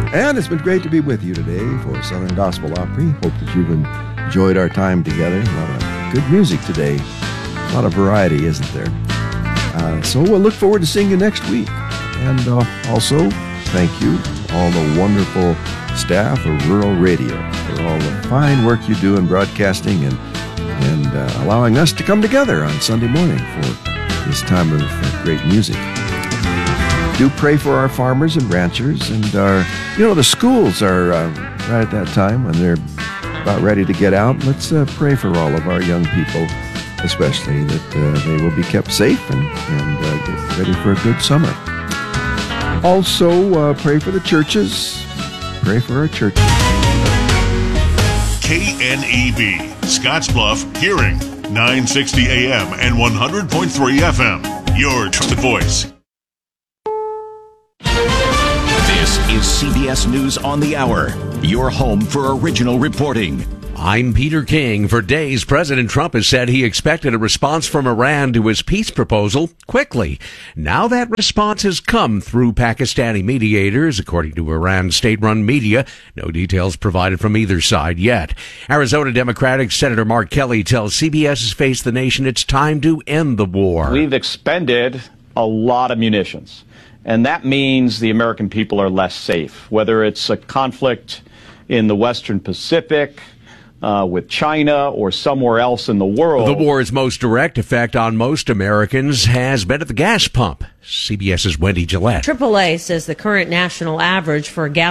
And it's been great to be with you today for Southern Gospel Opry. Hope that you've enjoyed our time together. A lot of good music today. A lot of variety, isn't there? So we'll look forward to seeing you next week. And also, thank you to all the wonderful staff of Rural Radio for all the fine work you do in broadcasting and allowing us to come together on Sunday morning for this time of great music. Do pray for our farmers and ranchers, and the schools are right at that time when they're about ready to get out. Let's pray for all of our young people, especially that they will be kept safe and get ready for a good summer. Also, pray for the churches. Pray for our churches. KNEB, Scottsbluff, Hearing, 960 AM and 100.3 FM. Your trusted voice. This is CBS News on the Hour, your home for original reporting. I'm Peter King. For days, President Trump has said he expected a response from Iran to his peace proposal quickly. Now that response has come through Pakistani mediators, according to Iran's state-run media. No details provided from either side yet. Arizona Democratic Senator Mark Kelly tells CBS's Face the Nation it's time to end the war. We've expended a lot of munitions, and that means the American people are less safe, whether it's a conflict in the Western Pacific, with China or somewhere else in the world. The war's most direct effect on most Americans has been at the gas pump. CBS's Wendy Gillette. AAA says the current national average for a gallon